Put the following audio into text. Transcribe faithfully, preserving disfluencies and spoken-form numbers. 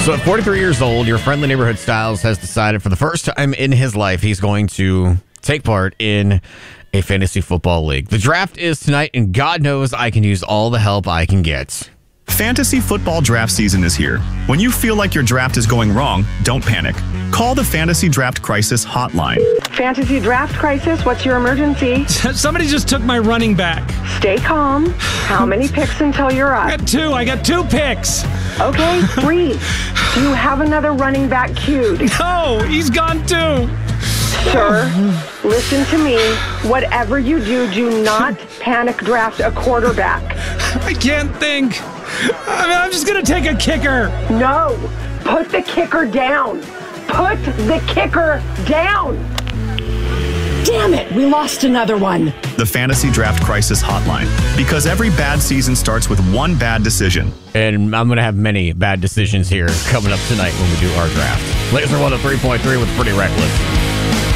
So at forty-three years old, your friendly neighborhood Styles has decided for the first time in his life he's going to take part in a fantasy football league. The draft is tonight, and God knows I can use all the help I can get. Fantasy football draft season is here. When you feel like your draft is going wrong, don't panic. Call the Fantasy Draft Crisis Hotline. Fantasy Draft Crisis, what's your emergency? Somebody just took my running back. Stay calm. How many picks until you're I up? got two. I got two picks. Okay, breathe. Do you have another running back queued? No, he's gone too. Sir, listen to me. Whatever you do, do not panic draft a quarterback. I can't think. I mean, I'm just going to take a kicker. No, put the kicker down. Put the kicker down. Damn it, we lost another one. The Fantasy Draft Crisis Hotline. Because every bad season starts with one bad decision. And I'm going to have many bad decisions here coming up tonight when we do our draft. Laser one oh three point three with Pretty Reckless.